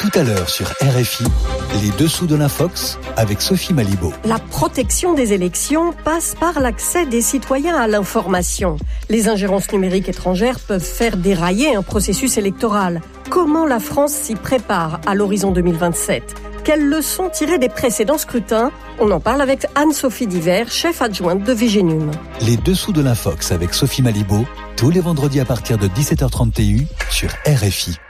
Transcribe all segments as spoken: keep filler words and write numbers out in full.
Tout à l'heure sur R F I, les dessous de l'Infox avec Sophie Malibaud. La protection des élections passe par l'accès des citoyens à l'information. Les ingérences numériques étrangères peuvent faire dérailler un processus électoral. Comment la France s'y prépare à l'horizon deux mille vingt-sept ? Quelles leçons tirer des précédents scrutins ? On en parle avec Anne-Sophie Diver, chef adjointe de Vigenum. Les dessous de l'Infox avec Sophie Malibaud, tous les vendredis à partir de dix-sept heures trente sur R F I.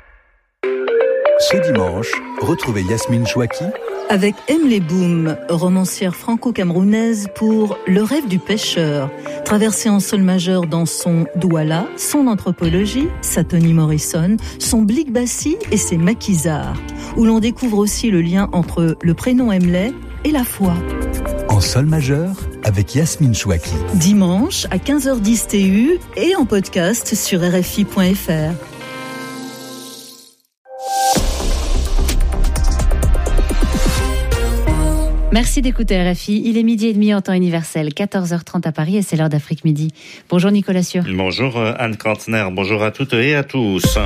Ce dimanche, retrouvez Yasmine Chouaki avec Emily Boom, romancière franco-camerounaise pour Le rêve du pêcheur, traversée en sol majeur dans son Douala, son anthropologie, sa Toni Morrison, son Blick Bassi et ses maquisards, où l'on découvre aussi le lien entre le prénom Emily et la foi. En sol majeur avec Yasmine Chouaki. Dimanche à quinze heures dix T U et en podcast sur R F I point F R. Merci d'écouter R F I. Il est midi et demi en temps universel, quatorze heures trente à Paris et c'est l'heure d'Afrique Midi. Bonjour Nicolas Sûr. Bonjour Anne Kantner, bonjour à toutes et à tous.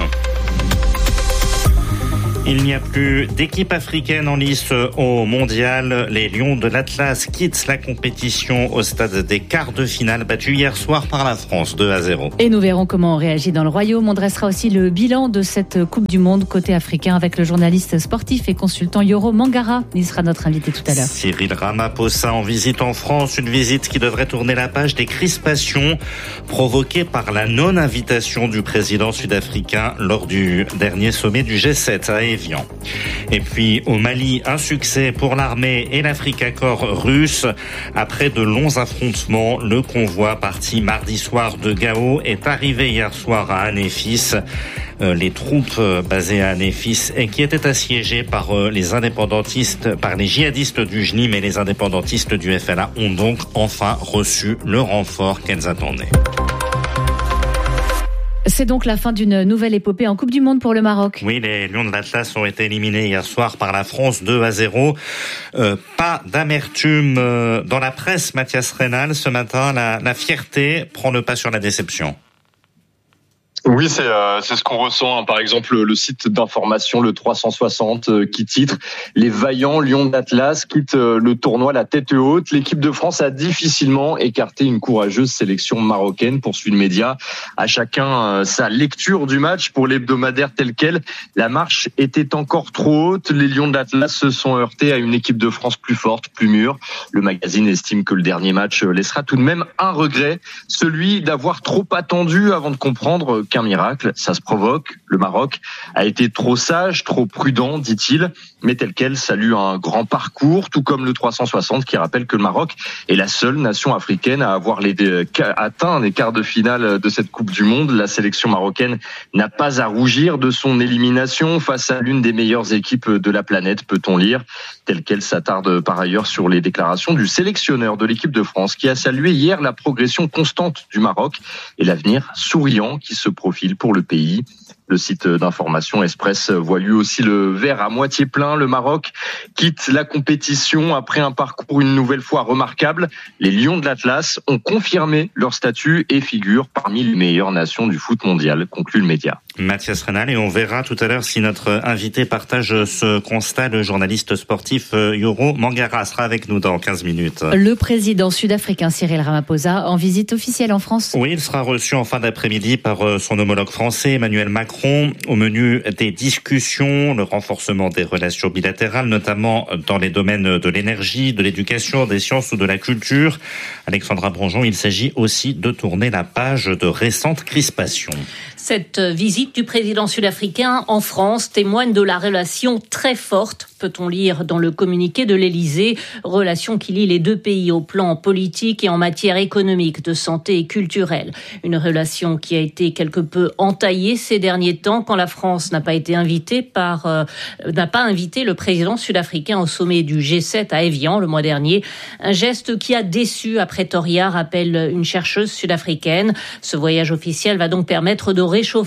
Il n'y a plus d'équipe africaine en lice au mondial. Les Lions de l'Atlas quittent la compétition au stade des quarts de finale, battus hier soir par la France deux à zéro. Et nous verrons comment on réagit dans le Royaume. On dressera aussi le bilan de cette Coupe du Monde côté africain avec le journaliste sportif et consultant Yoro Mangara. Il sera notre invité tout à l'heure. Cyril Ramaphosa en visite en France, une visite qui devrait tourner la page des crispations provoquées par la non-invitation du président sud-africain lors du dernier sommet du G sept à Évian. Et puis au Mali, un succès pour l'armée et l'Africa Corps russe. Après de longs affrontements, le convoi parti mardi soir de Gao est arrivé hier soir à Anéfis. Euh, les troupes basées à Anéfis et qui étaient assiégées par euh, les indépendantistes, par les djihadistes du J N I M et les indépendantistes du F L A ont donc enfin reçu le renfort qu'elles attendaient. C'est donc la fin d'une nouvelle épopée en Coupe du Monde pour le Maroc. Oui, les Lions de l'Atlas ont été éliminés hier soir par la France deux à zéro. Euh, pas d'amertume euh, dans la presse, Mathias Reynal. Ce matin, la, la fierté prend le pas sur la déception. Oui, c'est euh, c'est ce qu'on ressent. Hein. Par exemple, le site d'information, le trois cent soixante, euh, qui titre « Les vaillants Lions d'Atlas quittent euh, le tournoi la tête haute. L'équipe de France a difficilement écarté une courageuse sélection marocaine », poursuit le média. À chacun euh, sa lecture du match. Pour l'hebdomadaire tel quel, la marche était encore trop haute. Les Lions d'Atlas se sont heurtés à une équipe de France plus forte, plus mûre. Le magazine estime que le dernier match laissera tout de même un regret, celui d'avoir trop attendu avant de comprendre qu'un miracle, ça se provoque. Le Maroc a été trop sage, trop prudent, dit-il, mais tel quel salue un grand parcours, tout comme le trois cent soixante qui rappelle que le Maroc est la seule nation africaine à avoir les, atteint les quarts de finale de cette Coupe du Monde. La sélection marocaine n'a pas à rougir de son élimination face à l'une des meilleures équipes de la planète, peut-on lire. Tel quel s'attarde par ailleurs sur les déclarations du sélectionneur de l'équipe de France qui a salué hier la progression constante du Maroc et l'avenir souriant qui se profile pour le pays. Le site d'information Express voit lui aussi le verre à moitié plein. Le Maroc quitte la compétition après un parcours une nouvelle fois remarquable. Les Lions de l'Atlas ont confirmé leur statut et figurent parmi les meilleures nations du foot mondial, conclut le média. Mathias Reynal, et on verra tout à l'heure si notre invité partage ce constat. Le journaliste sportif Yoro Mangara sera avec nous dans quinze minutes. Le président sud-africain Cyril Ramaphosa en visite officielle en France. Oui, il sera reçu en fin d'après-midi par son homologue français Emmanuel Macron. Au menu des discussions, le renforcement des relations bilatérales, notamment dans les domaines de l'énergie, de l'éducation, des sciences ou de la culture. Alexandra Bronjon, il s'agit aussi de tourner la page de récentes crispations. Cette visite du président sud-africain en France témoigne de la relation très forte, peut-on lire dans le communiqué de l'Élysée, relation qui lie les deux pays au plan politique et en matière économique, de santé et culturelle. Une relation qui a été quelque peu entaillée ces derniers temps quand la France n'a pas été invitée par, euh, n'a pas invité le président sud-africain au sommet du G sept à Évian le mois dernier. Un geste qui a déçu à Pretoria, rappelle une chercheuse sud-africaine. Ce voyage officiel va donc permettre de réchauffer les relations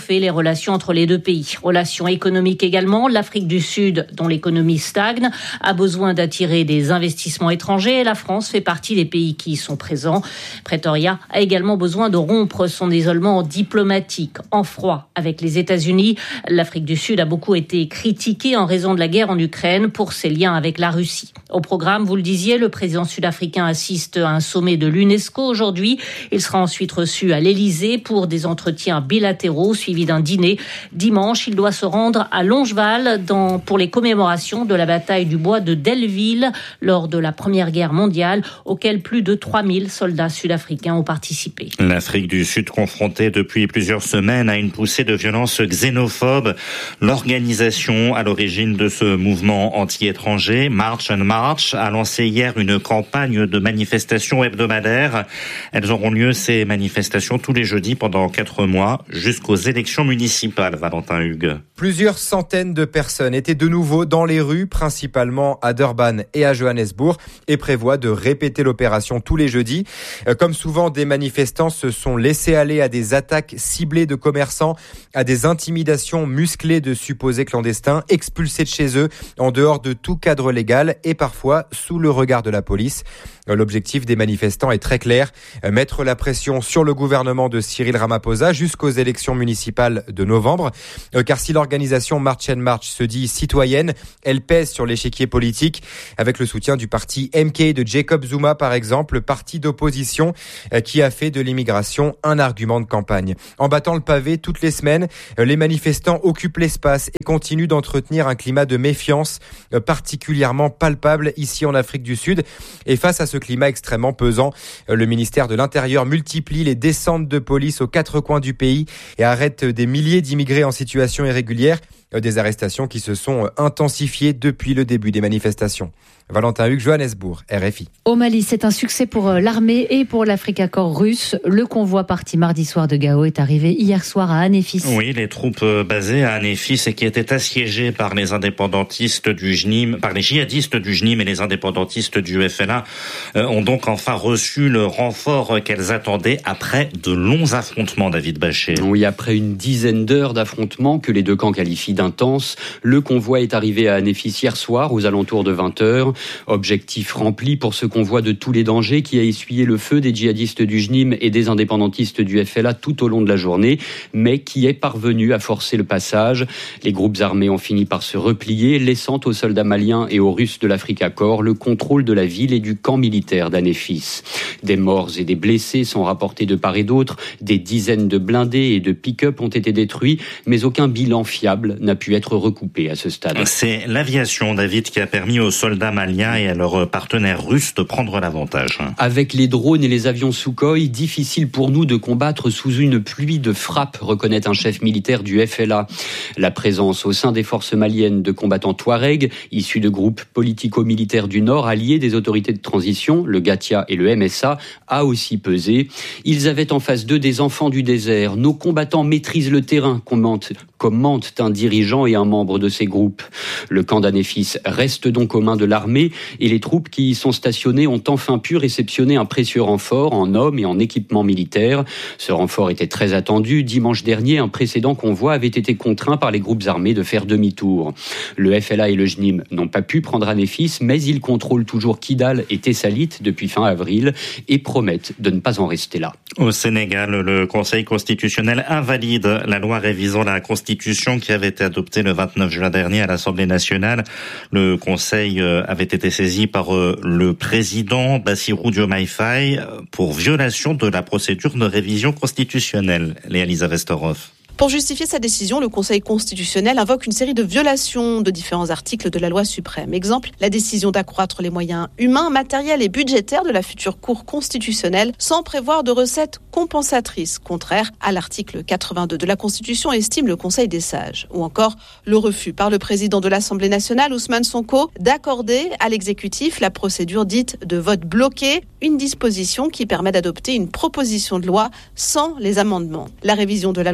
relations entre les deux pays. Relations économiques également. L'Afrique du Sud, dont l'économie stagne, a besoin d'attirer des investissements étrangers et la France fait partie des pays qui y sont présents. Pretoria a également besoin de rompre son isolement diplomatique en froid avec les États-Unis. L'Afrique du Sud a beaucoup été critiquée en raison de la guerre en Ukraine pour ses liens avec la Russie. Au programme, vous le disiez, le président sud-africain assiste à un sommet de l'UNESCO aujourd'hui. Il sera ensuite reçu à l'Élysée pour des entretiens bilatéraux suivis d'un dîner. Dimanche, il doit se rendre à Longeval dans, pour les commémorations de la bataille du bois de Delville lors de la Première Guerre mondiale, auquel plus de trois mille soldats sud-africains ont participé. L'Afrique du Sud confrontée depuis plusieurs semaines à une poussée de violence xénophobe. L'organisation à l'origine de ce mouvement anti-étranger, March and March, a lancé hier une campagne de manifestations hebdomadaires. Elles auront lieu, ces manifestations, tous les jeudis pendant quatre mois jusqu'aux élections municipales, Valentin Hugues. Plusieurs centaines de personnes étaient de nouveau dans les rues, principalement à Durban et à Johannesburg, et prévoient de répéter l'opération tous les jeudis. Comme souvent, des manifestants se sont laissés aller à des attaques ciblées de commerçants, à des intimidations musclées de supposés clandestins, expulsés de chez eux, en dehors de tout cadre légal et parfois sous le regard de la police. L'objectif des manifestants est très clair, mettre la pression sur le gouvernement de Cyril Ramaphosa jusqu'aux élections municipales de novembre. Car si l'organisation March and March se dit citoyenne, elle pèse sur l'échiquier politique, avec le soutien du parti M K de Jacob Zuma par exemple, parti d'opposition qui a fait de l'immigration un argument de campagne. En battant le pavé toutes les semaines, les manifestants occupent l'espace et continuent d'entretenir un climat de méfiance particulièrement palpable ici en Afrique du Sud. Et face à ce climat extrêmement pesant, le ministère de l'Intérieur multiplie les descentes de police aux quatre coins du pays et arrête des milliers d'immigrés en situation irrégulière. Des arrestations qui se sont intensifiées depuis le début des manifestations. Valentin Hugues, Johannesburg, R F I. Au Mali, c'est un succès pour l'armée et pour l'Africa Corps russe. Le convoi parti mardi soir de Gao est arrivé hier soir à Anéfis. Oui, les troupes basées à Anéfis et qui étaient assiégées par les indépendantistes du J N I M, par les djihadistes du J N I M et les indépendantistes du F L A ont donc enfin reçu le renfort qu'elles attendaient après de longs affrontements, David Bachet. Oui, après une dizaine d'heures d'affrontements que les deux camps qualifient d'intenses, le convoi est arrivé à Anéfis hier soir aux alentours de vingt heures. Objectif rempli pour ce convoi de tous les dangers qui a essuyé le feu des djihadistes du J N I M et des indépendantistes du F L A tout au long de la journée, mais qui est parvenu à forcer le passage. Les groupes armés ont fini par se replier, laissant aux soldats maliens et aux Russes de l'Africa Corps le contrôle de la ville et du camp militaire d'Anéfis. Des morts et des blessés sont rapportés de part et d'autre, des dizaines de blindés et de pick-up ont été détruits, mais aucun bilan fiable n'a pu être recoupé à ce stade. C'est l'aviation, David, qui a permis aux soldats maliens et à leurs partenaires russes de prendre l'avantage. Avec les drones et les avions Sukhoi, difficile pour nous de combattre sous une pluie de frappes, reconnaît un chef militaire du F L A. La présence au sein des forces maliennes de combattants Touareg, issus de groupes politico-militaires du Nord, alliés des autorités de transition, le Gatia et le M S A, a aussi pesé. Ils avaient en face d'eux des enfants du désert. Nos combattants maîtrisent le terrain, commente, commente un dirigeant et un membre de ces groupes. Le camp d'Anéfis reste donc aux mains de l'armée et les troupes qui y sont stationnées ont enfin pu réceptionner un précieux renfort en hommes et en équipement militaire. Ce renfort était très attendu. Dimanche dernier, un précédent convoi avait été contraint par les groupes armés de faire demi-tour. Le F L A et le J N I M n'ont pas pu prendre Anéfis, mais ils contrôlent toujours Kidal et Tessalit depuis fin avril et promettent de ne pas en rester là. Au Sénégal, le Conseil constitutionnel invalide la loi révisant la Constitution qui avait été adoptée le vingt-neuf juin dernier à l'Assemblée nationale. Le Conseil avait été saisi par le président Bassirou Diomaye Faye pour violation de la procédure de révision constitutionnelle. Léa Lisa Vestorov. Pour justifier sa décision, le Conseil constitutionnel invoque une série de violations de différents articles de la loi suprême. Exemple, la décision d'accroître les moyens humains, matériels et budgétaires de la future Cour constitutionnelle sans prévoir de recettes compensatrices, contraire à l'article quatre-vingt-deux de la Constitution, estime le Conseil des sages. Ou encore, le refus par le président de l'Assemblée nationale, Ousmane Sonko, d'accorder à l'exécutif la procédure dite de vote bloqué, une disposition qui permet d'adopter une proposition de loi sans les amendements. La révision de la loi fondamentale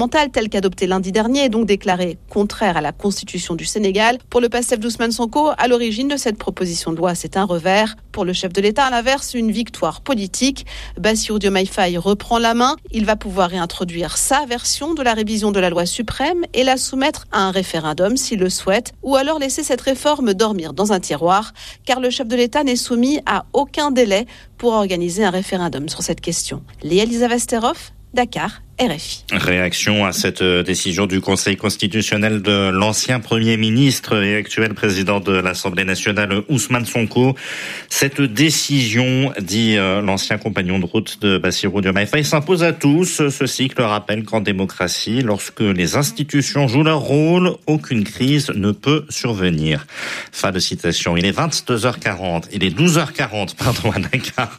fondamentale telle qu'adoptée lundi dernier est donc déclarée contraire à la constitution du Sénégal. Pour le Pastef d'Ousmane Sonko, à l'origine de cette proposition de loi, c'est un revers. Pour le chef de l'État, à l'inverse, une victoire politique. Bassirou Diomaye Faye reprend la main. Il va pouvoir réintroduire sa version de la révision de la loi suprême et la soumettre à un référendum s'il le souhaite, ou alors laisser cette réforme dormir dans un tiroir, car le chef de l'État n'est soumis à aucun délai pour organiser un référendum sur cette question. Léa Lisa Vesterhoff, Dakar, R F I. Réaction à cette décision du Conseil constitutionnel de l'ancien Premier ministre et actuel président de l'Assemblée nationale, Ousmane Sonko. Cette décision, dit l'ancien compagnon de route de Bassirou Diomaye Faye, s'impose à tous. Ce cycle rappelle qu'en démocratie, lorsque les institutions jouent leur rôle, aucune crise ne peut survenir. Fin de citation. Il est vingt-deux heures quarante. Il est douze heures quarante, pardon, à Dakar.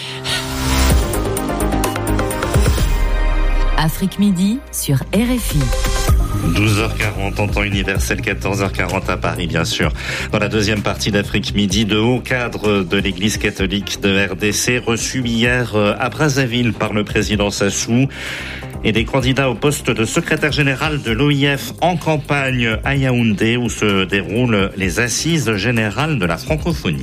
Afrique Midi sur R F I. douze heures quarante en temps universel, quatorze heures quarante à Paris, bien sûr. Dans la deuxième partie d'Afrique Midi, de hauts cadres de l'Église catholique de R D C reçus hier à Brazzaville par le président Sassou et des candidats au poste de secrétaire général de l'O I F en campagne à Yaoundé, où se déroulent les assises générales de la francophonie.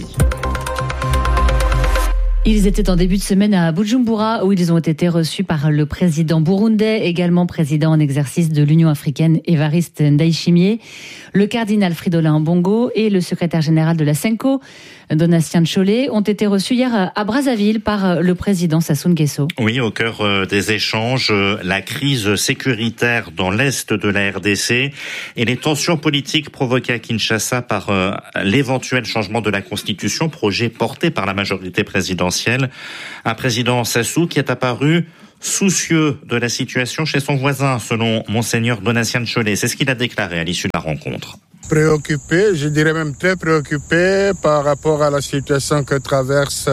Ils étaient en début de semaine à Bujumbura où ils ont été reçus par le président burundais, également président en exercice de l'Union africaine Évariste Ndayishimiye, le cardinal Fridolin Mbongo et le secrétaire général de la Senko, Donatien Tcholé, ont été reçus hier à Brazzaville par le président Sassou Nguesso. Oui, au cœur des échanges, la crise sécuritaire dans l'est de la R D C et les tensions politiques provoquées à Kinshasa par l'éventuel changement de la Constitution, projet porté par la majorité présidentielle. Un président Sassou qui est apparu soucieux de la situation chez son voisin, selon Monseigneur Donatien Tcholé. C'est ce qu'il a déclaré à l'issue de la rencontre. Préoccupé, je dirais même très préoccupé par rapport à la situation que traverse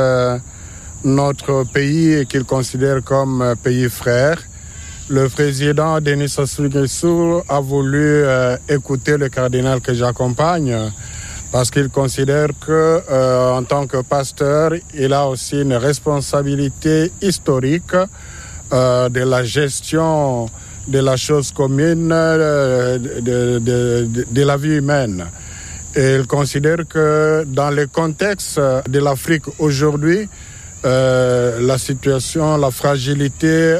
notre pays et qu'il considère comme pays frère. Le président Denis Sassou Nguesso a voulu euh, écouter le cardinal que j'accompagne parce qu'il considère que, euh, en tant que pasteur, il a aussi une responsabilité historique euh, de la gestion de la chose commune, euh, de, de, de, de la vie humaine. Et il considère que dans le contexte de l'Afrique aujourd'hui, euh, la situation, la fragilité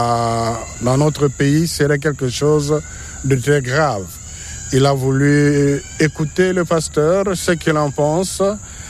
à, dans notre pays serait quelque chose de très grave. Il a voulu écouter le pasteur, ce qu'il en pense.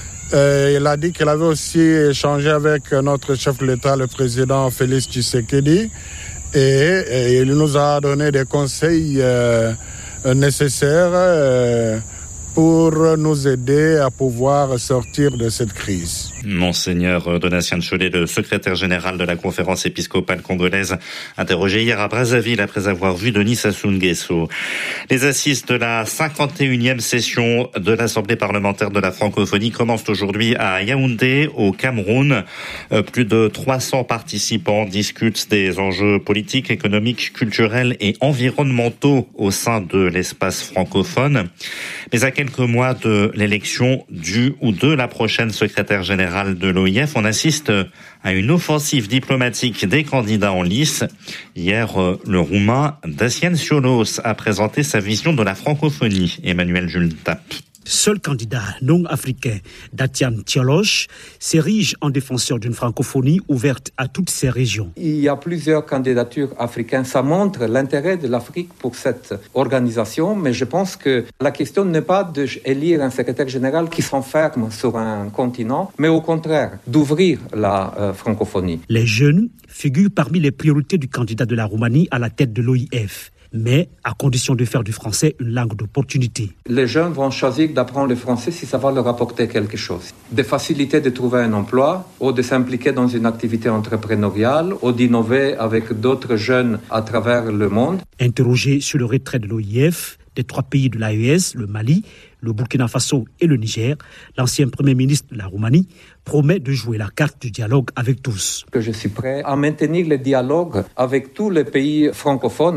Euh, il a dit qu'il avait aussi échangé avec notre chef de l'État, le président Félix Tshisekedi, et, et il nous a donné des conseils euh, nécessaires euh, pour nous aider à pouvoir sortir de cette crise. Monseigneur Donatien Tcholé, le secrétaire général de la conférence épiscopale congolaise, interrogé hier à Brazzaville après avoir vu Denis Sassou Nguesso. Les assises de la cinquante et unième session de l'Assemblée parlementaire de la francophonie commencent aujourd'hui à Yaoundé, au Cameroun. Plus de trois cents participants discutent des enjeux politiques, économiques, culturels et environnementaux au sein de l'espace francophone. Mais à quelques mois de l'élection du ou de la prochaine secrétaire générale de l'O I F, on assiste à une offensive diplomatique des candidats en lice. Hier, le Roumain Dacian Cioloș a présenté sa vision de la francophonie. Emmanuel Jultap. Seul candidat non africain, Dacian Cioloș, s'érige en défenseur d'une francophonie ouverte à toutes ces régions. Il y a plusieurs candidatures africaines. Ça montre l'intérêt de l'Afrique pour cette organisation, mais je pense que la question n'est pas d'élire un secrétaire général qui s'enferme sur un continent, mais au contraire, d'ouvrir la euh, francophonie. Les jeunes figurent parmi les priorités du candidat de la Roumanie à la tête de l'O I F. Mais à condition de faire du français une langue d'opportunité. Les jeunes vont choisir d'apprendre le français si ça va leur apporter quelque chose. Des facilités de trouver un emploi, ou de s'impliquer dans une activité entrepreneuriale, ou d'innover avec d'autres jeunes à travers le monde. Interrogé sur le retrait de l'O I F des trois pays de l'A E S, le Mali, le Burkina Faso et le Niger, l'ancien Premier ministre de la Roumanie promet de jouer la carte du dialogue avec tous. Que je suis prêt à maintenir le dialogue avec tous les pays francophones,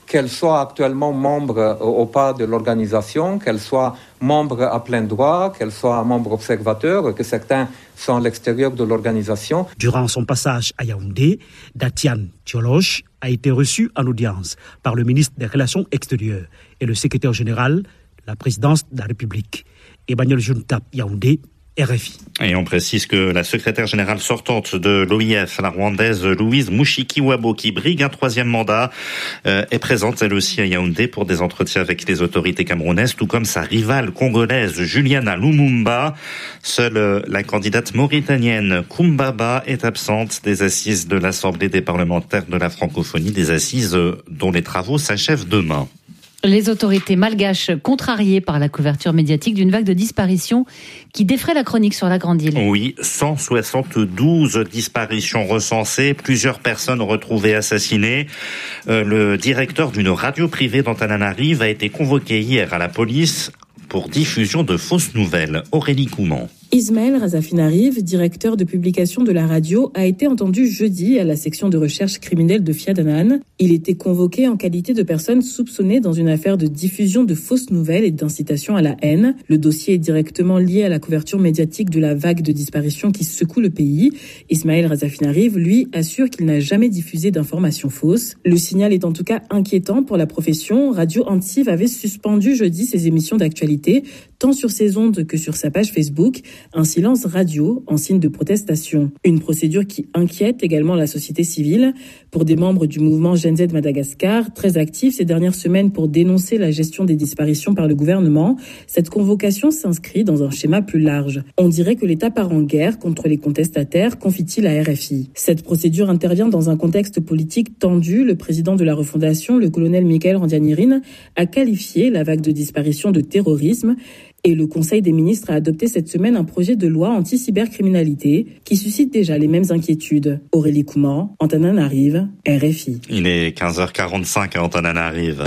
qu'elle soit actuellement membre ou pas de l'organisation, qu'elle soit membre à plein droit, qu'elle soit membre observateur, que certains sont à l'extérieur de l'organisation. Durant son passage à Yaoundé, Datian Tioloche a été reçu en audience par le ministre des Relations extérieures et le secrétaire général de la présidence de la République. Emmanuel Juntap, Yaoundé, R F I. Et on précise que la secrétaire générale sortante de l'O I F, la rwandaise Louise Mushikiwabo, qui brigue un troisième mandat, euh, est présente elle aussi à Yaoundé pour des entretiens avec les autorités camerounaises, tout comme sa rivale congolaise Juliana Lumumba. Seule euh, la candidate mauritanienne Kumbaba est absente des assises de l'Assemblée des parlementaires de la francophonie, des assises euh, dont les travaux s'achèvent demain. Les autorités malgaches contrariées par la couverture médiatique d'une vague de disparitions qui défraie la chronique sur la Grande Île. Oui, cent soixante-douze disparitions recensées, plusieurs personnes retrouvées assassinées. Euh, le directeur d'une radio privée d'Antananarive a été convoqué hier à la police pour diffusion de fausses nouvelles. Aurélie Couman. Ismaël Razafinarive, directeur de publication de la radio, a été entendu jeudi à la section de recherche criminelle de Fiadanan. Il était convoqué en qualité de personne soupçonnée dans une affaire de diffusion de fausses nouvelles et d'incitation à la haine. Le dossier est directement lié à la couverture médiatique de la vague de disparitions qui secoue le pays. Ismaël Razafinarive, lui, assure qu'il n'a jamais diffusé d'informations fausses. Le signal est en tout cas inquiétant pour la profession. Radio Antive avait suspendu jeudi ses émissions d'actualité, tant sur ses ondes que sur sa page Facebook. Un silence radio en signe de protestation. Une procédure qui inquiète également la société civile. Pour des membres du mouvement Gen Z Madagascar, très actifs ces dernières semaines pour dénoncer la gestion des disparitions par le gouvernement, cette convocation s'inscrit dans un schéma plus large. On dirait que l'État part en guerre contre les contestataires, confie-t-il à R F I. Cette procédure intervient dans un contexte politique tendu. Le président de la refondation, le colonel Michael Randrianirine, a qualifié la vague de disparition de terrorisme. Et le Conseil des ministres a adopté cette semaine un projet de loi anti-cybercriminalité qui suscite déjà les mêmes inquiétudes. Aurélie Couman, Antananarive, R F I. Il est quinze heures quarante-cinq à Antananarive.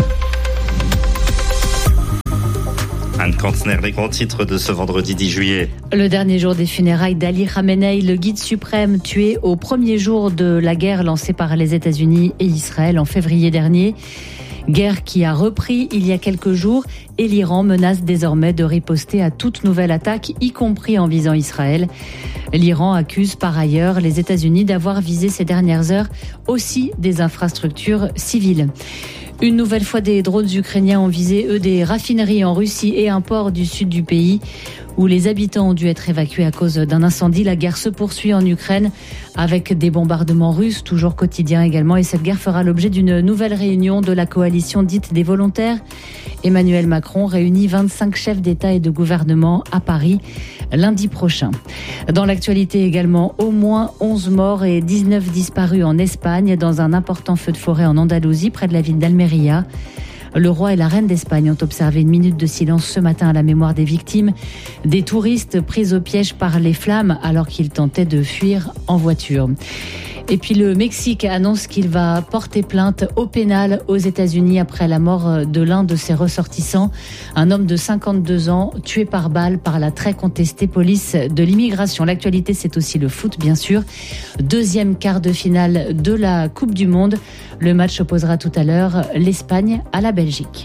Anne Kantner, les grands titres de ce vendredi dix juillet. Le dernier jour des funérailles d'Ali Khamenei, le guide suprême tué au premier jour de la guerre lancée par les États-Unis et Israël en février dernier. Guerre qui a repris il y a quelques jours et l'Iran menace désormais de riposter à toute nouvelle attaque, y compris en visant Israël. L'Iran accuse par ailleurs les États-Unis d'avoir visé ces dernières heures aussi des infrastructures civiles. Une nouvelle fois, des drones ukrainiens ont visé, eux, des raffineries en Russie et un port du sud du pays où les habitants ont dû être évacués à cause d'un incendie. La guerre se poursuit en Ukraine avec des bombardements russes, toujours quotidiens également. Et cette guerre fera l'objet d'une nouvelle réunion de la coalition dite des volontaires. Emmanuel Macron réunit vingt-cinq chefs d'État et de gouvernement à Paris lundi prochain. Dans l'actualité également, au moins onze morts et dix-neuf disparus en Espagne dans un important feu de forêt en Andalousie près de la ville d'Almeria. Le roi et la reine d'Espagne ont observé une minute de silence ce matin à la mémoire des victimes, des touristes pris au piège par les flammes alors qu'ils tentaient de fuir en voiture. Et puis le Mexique annonce qu'il va porter plainte au pénal aux États-Unis après la mort de l'un de ses ressortissants, un homme de cinquante-deux ans tué par balle par la très contestée police de l'immigration. L'actualité, c'est aussi le foot, bien sûr. Deuxième quart de finale de la Coupe du Monde. Le match opposera tout à l'heure l'Espagne à la Belgique.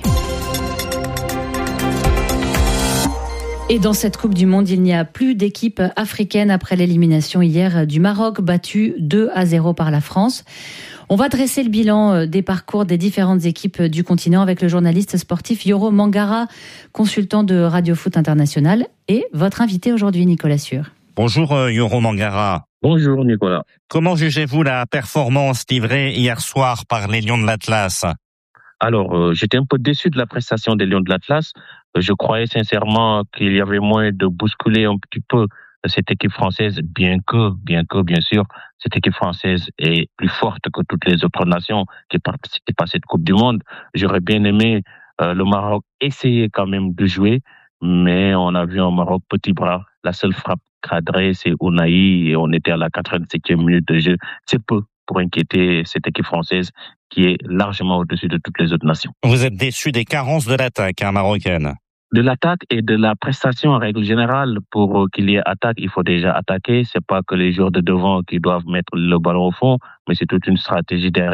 Et dans cette Coupe du Monde, il n'y a plus d'équipe africaine après l'élimination hier du Maroc, battu deux à zéro par la France. On va dresser le bilan des parcours des différentes équipes du continent avec le journaliste sportif Yoro Mangara, consultant de Radio Foot International, et votre invité aujourd'hui, Nicolas Sûr. Bonjour Yoro Mangara. Bonjour Nicolas. Comment jugez-vous la performance livrée hier soir par les Lions de l'Atlas ? Alors, euh, j'étais un peu déçu de la prestation des Lions de l'Atlas. Je croyais sincèrement qu'il y avait moyen de bousculer un petit peu cette équipe française, bien que, bien que, bien sûr, cette équipe française est plus forte que toutes les autres nations qui participent à cette Coupe du Monde. J'aurais bien aimé euh, le Maroc essayer quand même de jouer, mais on a vu un Maroc petit bras. La seule frappe cadrée, c'est Ounahi, et on était à la quatre-vingt-septième minute de jeu. C'est peu pour inquiéter cette équipe française qui est largement au-dessus de toutes les autres nations. Vous êtes déçu des carences de l'attaque hein, marocaine ? De l'attaque et de la prestation en règle générale. Pour qu'il y ait attaque, il faut déjà attaquer. C'est pas que les joueurs de devant qui doivent mettre le ballon au fond, mais c'est toute une stratégie derrière.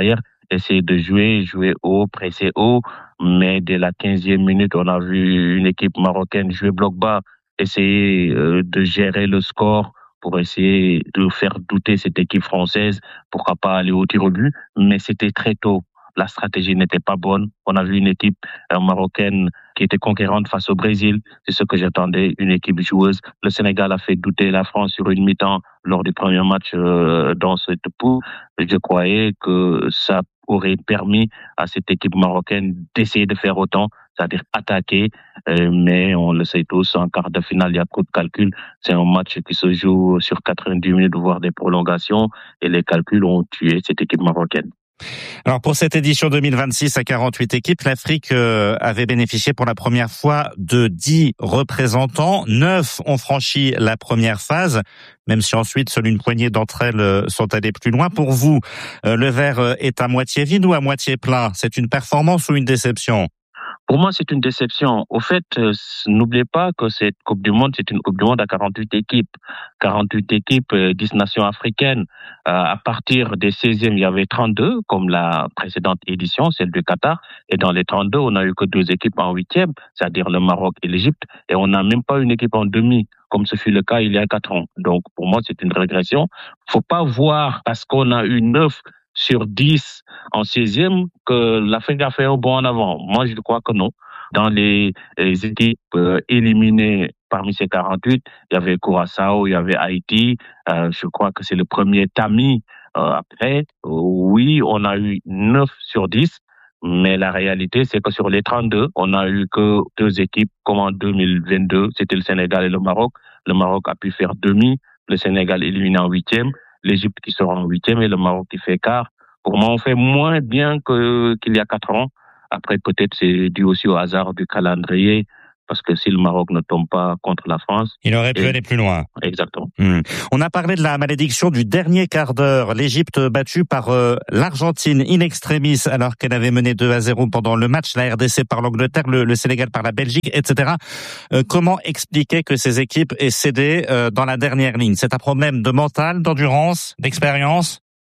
essayer de jouer, jouer haut, presser haut. Mais dès la quinzième minute, on a vu une équipe marocaine jouer bloc bas, essayer euh, de gérer le score pour essayer de faire douter cette équipe française. Pourquoi pas aller au tir au but? Mais c'était très tôt. La stratégie n'était pas bonne. On a vu une équipe euh, marocaine qui était conquérante face au Brésil. C'est ce que j'attendais, une équipe joueuse. Le Sénégal a fait douter la France sur une mi-temps lors du premier match euh, dans cette poule. Je croyais que ça aurait permis à cette équipe marocaine d'essayer de faire autant, c'est-à-dire attaquer. Euh, mais on le sait tous, en quart de finale, il y a trop de calculs. C'est un match qui se joue sur quatre-vingt-dix minutes, voire des prolongations. Et les calculs ont tué cette équipe marocaine. Alors pour cette édition deux mille vingt-six à quarante-huit équipes, l'Afrique euh, avait bénéficié pour la première fois de dix représentants. Neuf ont franchi la première phase, même si ensuite seule une poignée d'entre elles euh, sont allées plus loin. Pour vous, euh, le verre euh, est à moitié vide ou à moitié plein? C'est une performance ou une déception? Pour moi, c'est une déception. Au fait, euh, n'oubliez pas que cette Coupe du Monde, c'est une Coupe du Monde à quarante-huit équipes. quarante-huit équipes, euh, dix nations africaines. Euh, à partir des seizièmes, il y avait trente-deux, comme la précédente édition, celle du Qatar. Et dans les trente-deux, on n'a eu que deux équipes en huitième, c'est-à-dire le Maroc et l'Égypte. Et on n'a même pas une équipe en demi, comme ce fut le cas il y a quatre ans. Donc, pour moi, c'est une régression. Faut pas voir, parce qu'on a eu neuf sur dix en seizième, que l'Afrique a fait un bond en avant. Moi, je crois que non. Dans les, les équipes euh, éliminées parmi ces quarante-huit, il y avait Curaçao, il y avait Haïti. Euh, je crois que c'est le premier tamis. Euh, après, euh, oui, on a eu neuf sur dix. Mais la réalité, c'est que sur les trente-deux, on n'a eu que deux équipes, comme en deux mille vingt-deux. C'était le Sénégal et le Maroc. Le Maroc a pu faire demi. Le Sénégal éliminé en huitième. L'Égypte qui sera en huitième et le Maroc qui fait quart. Pour moi, on fait moins bien que, qu'il y a quatre ans. Après, peut-être c'est dû aussi au hasard du calendrier, parce que si le Maroc ne tombe pas contre la France... Il aurait pu et... aller plus loin. Exactement. Mmh. On a parlé de la malédiction du dernier quart d'heure. L'Égypte battue par euh, l'Argentine in extremis, alors qu'elle avait mené deux à zéro pendant le match, la R D C par l'Angleterre, le, le Sénégal par la Belgique, et cetera. Euh, comment expliquer que ces équipes aient cédé euh, dans la dernière ligne? C'est un problème de mental, d'endurance, d'expérience?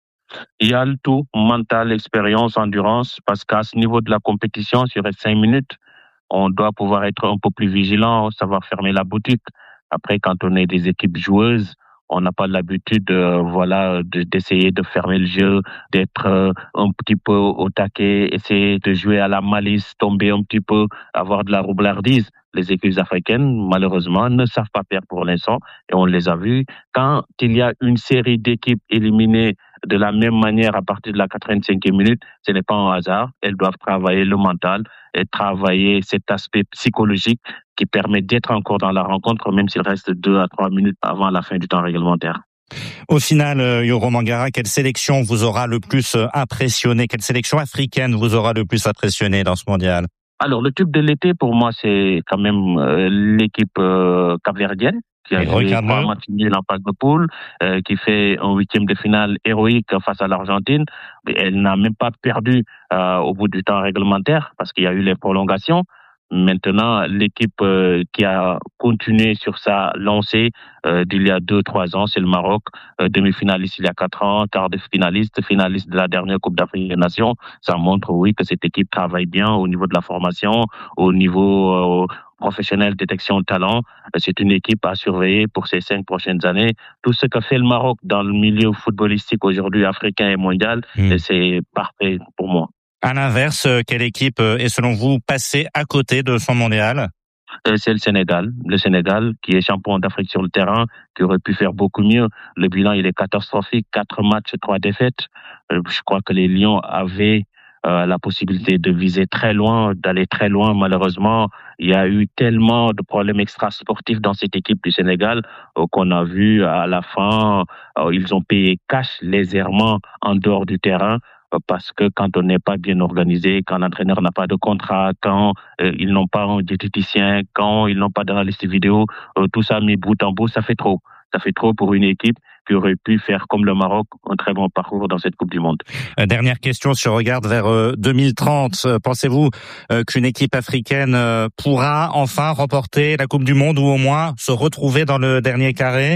Il y a le tout, mental, expérience, endurance, parce qu'à ce niveau de la compétition, sur les cinq minutes, on doit pouvoir être un peu plus vigilant, savoir fermer la boutique. Après, quand on est des équipes joueuses, on n'a pas l'habitude, euh, voilà, de, d'essayer de fermer le jeu, d'être euh, un petit peu au taquet, essayer de jouer à la malice, tomber un petit peu, avoir de la roublardise. Les équipes africaines, malheureusement, ne savent pas faire pour l'instant, et on les a vus. Quand il y a une série d'équipes éliminées de la même manière à partir de la quatre-vingt-cinquième minute, ce n'est pas un hasard. Elles doivent travailler le mental et travailler cet aspect psychologique qui permet d'être encore dans la rencontre, même s'il reste deux à trois minutes avant la fin du temps réglementaire. Au final, Yoro Mangara, quelle sélection vous aura le plus impressionné? Quelle sélection africaine vous aura le plus impressionné dans ce mondial? Alors, le tube de l'été, pour moi, c'est quand même euh, l'équipe euh, capverdienne, qui a joué trois matchs nuls en phase de poule, euh, qui fait un huitième de finale héroïque face à l'Argentine. Elle n'a même pas perdu euh, au bout du temps réglementaire, parce qu'il y a eu les prolongations. Maintenant, l'équipe euh, qui a continué sur sa lancée euh, d'il y a deux, trois ans, c'est le Maroc, euh, demi-finaliste il y a quatre ans, quart de finaliste, finaliste de la dernière Coupe d'Afrique des Nations. Ça montre, oui, que cette équipe travaille bien au niveau de la formation, au niveau euh, professionnel, détection de talent. C'est une équipe à surveiller pour ces cinq prochaines années. Tout ce que fait le Maroc dans le milieu footballistique aujourd'hui africain et mondial, mmh. c'est parfait pour moi. À l'inverse, quelle équipe est selon vous passée à côté de son mondial? C'est le Sénégal. Le Sénégal qui est champion d'Afrique sur le terrain, qui aurait pu faire beaucoup mieux. Le bilan, il est catastrophique. Quatre matchs, trois défaites. Je crois que les Lions avaient euh, la possibilité de viser très loin, d'aller très loin. Malheureusement, il y a eu tellement de problèmes extrasportifs dans cette équipe du Sénégal euh, qu'on a vu à la fin, euh, ils ont payé cash légèrement en dehors du terrain. Parce que quand on n'est pas bien organisé, quand l'entraîneur n'a pas de contrat, quand euh, ils n'ont pas un diététicien, quand ils n'ont pas d'analyste vidéo, euh, tout ça mis bout en bout, ça fait trop. Ça fait trop pour une équipe qui aurait pu faire comme le Maroc un très bon parcours dans cette Coupe du Monde. Euh, dernière question, si on regarde vers euh, deux mille trente, euh, pensez-vous euh, qu'une équipe africaine euh, pourra enfin remporter la Coupe du Monde ou au moins se retrouver dans le dernier carré?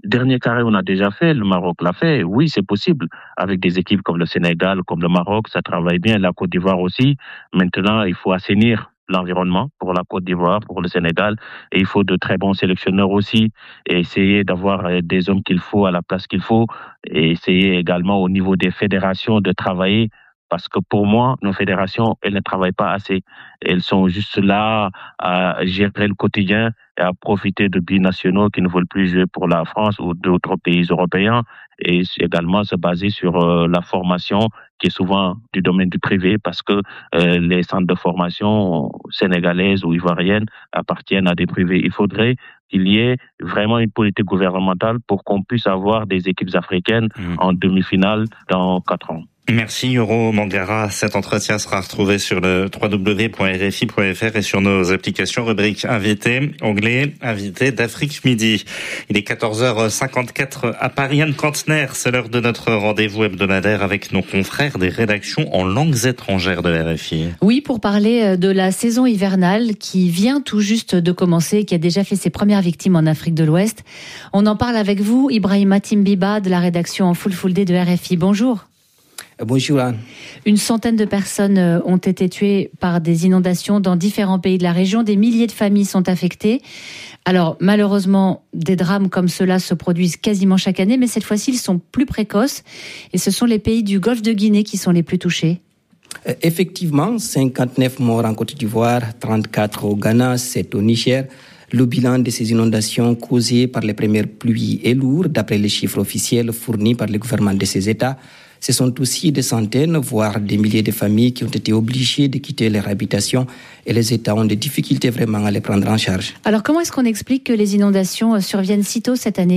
dernier carré, on a déjà fait, le Maroc l'a fait. Oui, c'est possible. Avec des équipes comme le Sénégal, comme le Maroc, ça travaille bien. La Côte d'Ivoire aussi. Maintenant, il faut assainir l'environnement pour la Côte d'Ivoire, pour le Sénégal. Et il faut de très bons sélectionneurs aussi. Et essayer d'avoir des hommes qu'il faut à la place qu'il faut. Et essayer également au niveau des fédérations de travailler. Parce que pour moi, nos fédérations, elles ne travaillent pas assez. Elles sont juste là à gérer le quotidien et à profiter de binationaux qui ne veulent plus jouer pour la France ou d'autres pays européens. Et également se baser sur euh, la formation qui est souvent du domaine du privé parce que euh, les centres de formation sénégalaises ou ivoiriennes appartiennent à des privés. Il faudrait qu'il y ait vraiment une politique gouvernementale pour qu'on puisse avoir des équipes africaines mmh. en demi-finale dans quatre ans. Merci Yoro Mangara. Cet entretien sera retrouvé sur le w w w point r f i point f r et sur nos applications rubrique invité, onglet invité d'Afrique Midi. Il est quatorze heures cinquante-quatre à Paris. Anne Kantner, c'est l'heure de notre rendez-vous hebdomadaire avec nos confrères des rédactions en langues étrangères de R F I. Oui, pour parler de la saison hivernale qui vient tout juste de commencer et qui a déjà fait ses premières victimes en Afrique de l'Ouest. On en parle avec vous, Ibrahima Timbiba de la rédaction en Full Full Day de R F I. Bonjour. Bonjour Anne. Une centaine de personnes ont été tuées par des inondations dans différents pays de la région. Des milliers de familles sont affectées. Alors malheureusement, des drames comme cela se produisent quasiment chaque année, mais cette fois-ci, ils sont plus précoces. Et ce sont les pays du Golfe de Guinée qui sont les plus touchés. Effectivement, cinquante-neuf morts en Côte d'Ivoire, trente-quatre au Ghana, sept au Niger. Le bilan de ces inondations causées par les premières pluies est lourd, d'après les chiffres officiels fournis par le gouvernement de ces États. Ce sont aussi des centaines, voire des milliers de familles qui ont été obligées de quitter leur habitation et les États ont des difficultés vraiment à les prendre en charge. Alors comment est-ce qu'on explique que les inondations surviennent si tôt cette année ?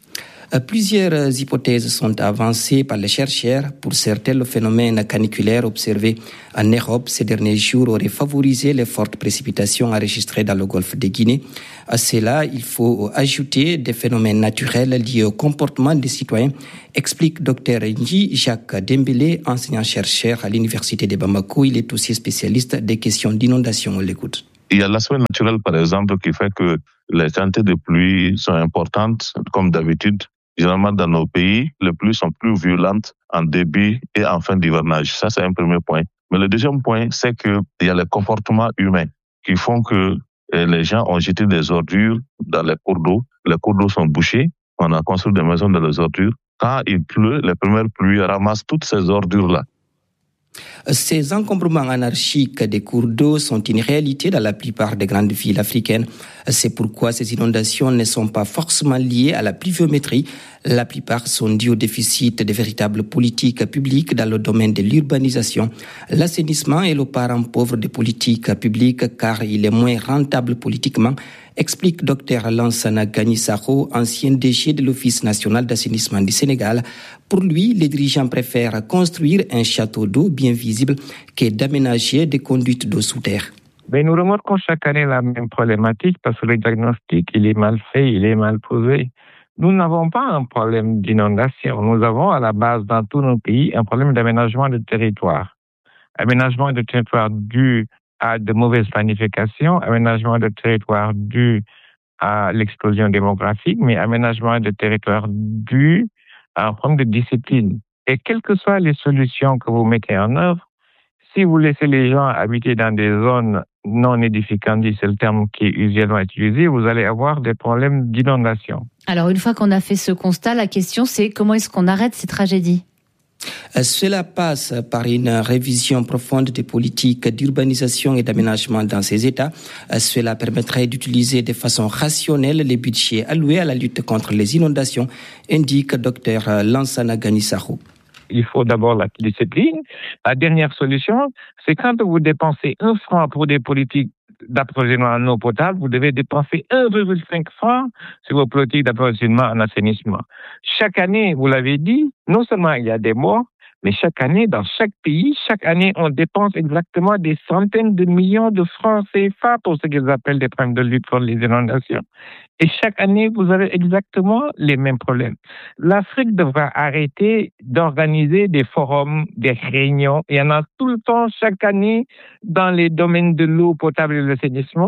Plusieurs hypothèses sont avancées par les chercheurs. Pour certains, le phénomène caniculaire observé en Europe ces derniers jours aurait favorisé les fortes précipitations enregistrées dans le golfe de Guinée. À cela, il faut ajouter des phénomènes naturels liés au comportement des citoyens, explique Dr Nji Jacques Dembélé, enseignant-chercheur à l'université de Bamako. Il est aussi spécialiste des questions d'inondation. On l'écoute. Il y a l'aspect naturel, par exemple, qui fait que les quantités de pluie sont importantes, comme d'habitude. Généralement, dans nos pays, les pluies sont plus violentes en début et en fin d'hivernage. Ça, c'est un premier point. Mais le deuxième point, c'est qu'il y a les comportements humains qui font que les gens ont jeté des ordures dans les cours d'eau. Les cours d'eau sont bouchés. On a construit des maisons dans les ordures. Quand il pleut, les premières pluies ramassent toutes ces ordures-là. Ces encombrements anarchiques des cours d'eau sont une réalité dans la plupart des grandes villes africaines. C'est pourquoi ces inondations ne sont pas forcément liées à la pluviométrie. La plupart sont dues au déficit de véritables politiques publiques dans le domaine de l'urbanisation. L'assainissement est le parent pauvre des politiques publiques car il est moins rentable politiquement, explique Dr Lansana Gagnisaro, ancien D G de l'Office national d'assainissement du Sénégal. Pour lui, les dirigeants préfèrent construire un château d'eau bien visible que d'aménager des conduites d'eau sous terre. Mais nous remarquons chaque année la même problématique parce que le diagnostic, il est mal fait, il est mal posé. Nous n'avons pas un problème d'inondation. Nous avons à la base dans tous nos pays un problème d'aménagement de territoire. Aménagement de territoire dû à de mauvaises planifications, aménagement de territoire dû à l'explosion démographique, mais aménagement de territoire dû à un problème de discipline. Et quelles que soient les solutions que vous mettez en œuvre, si vous laissez les gens habiter dans des zones non édificantes, c'est le terme qui est usuellement utilisé, vous allez avoir des problèmes d'inondation. Alors une fois qu'on a fait ce constat, la question c'est comment est-ce qu'on arrête ces tragédies ? Cela passe par une révision profonde des politiques d'urbanisation et d'aménagement dans ces États. Cela permettrait d'utiliser de façon rationnelle les budgets alloués à la lutte contre les inondations, indique Dr Lansana Gagnisaro. Il faut d'abord la discipline. La dernière solution, c'est quand vous dépensez un franc pour des politiques d'approvisionnement en eau potable, vous devez dépenser un virgule cinq francs sur vos politiques d'approvisionnement en assainissement. Chaque année, vous l'avez dit, non seulement il y a des morts, mais chaque année, dans chaque pays, chaque année, on dépense exactement des centaines de millions de francs C F A pour ce qu'ils appellent des problèmes de lutte contre les inondations. Et chaque année, vous avez exactement les mêmes problèmes. L'Afrique devra arrêter d'organiser des forums, des réunions. Il y en a tout le temps, chaque année, dans les domaines de l'eau potable et de l'assainissement.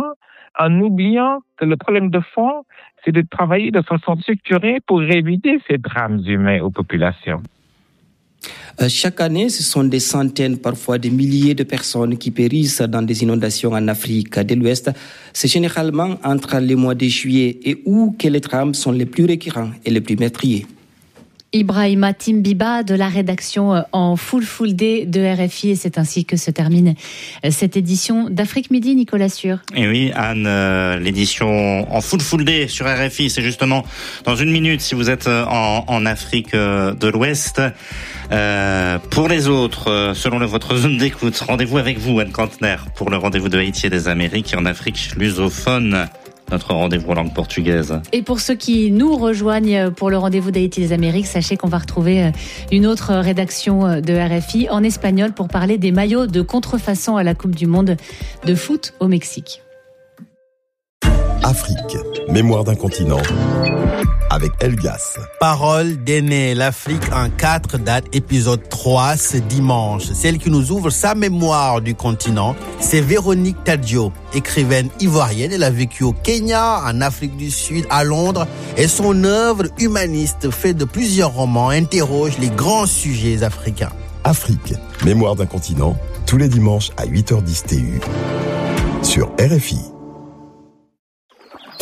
en oubliant que le problème de fond, c'est de travailler de façon structurée pour éviter ces drames humains aux populations. Chaque année, ce sont des centaines, parfois des milliers de personnes qui périssent dans des inondations en Afrique de l'Ouest. C'est généralement entre les mois de juillet et août que les drames sont les plus récurrents et les plus meurtriers. Ibrahima Timbiba de la rédaction en Full Full Day de R F I, et c'est ainsi que se termine cette édition d'Afrique Midi, Nicolas Sûr. Et oui, Anne, euh, l'édition en Full Full Day sur R F I, c'est justement dans une minute si vous êtes en, en Afrique de l'Ouest. Euh, pour les autres, euh, selon le, votre zone d'écoute, rendez-vous avec vous, Anne Kantner, pour le rendez-vous de Haïti et des Amériques, et en Afrique lusophone, notre rendez-vous en langue portugaise. Et pour ceux qui nous rejoignent pour le rendez-vous d'Haïti des Amériques, sachez qu'on va retrouver une autre rédaction de R F I en espagnol pour parler des maillots de contrefaçon à la Coupe du Monde de foot au Mexique. Afrique, mémoire d'un continent, avec Elgas. Parole d'aîné, l'Afrique en quatre dates, épisode trois, ce dimanche. Celle qui nous ouvre sa mémoire du continent, c'est Véronique Tadio, écrivaine ivoirienne. Elle a vécu au Kenya, en Afrique du Sud, à Londres. Et son œuvre humaniste, faite de plusieurs romans, interroge les grands sujets africains. Afrique, mémoire d'un continent, tous les dimanches à huit heures dix T U, sur R F I.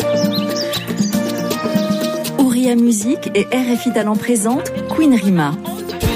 Ouria Musique et R F I Talent présente Queen Rima.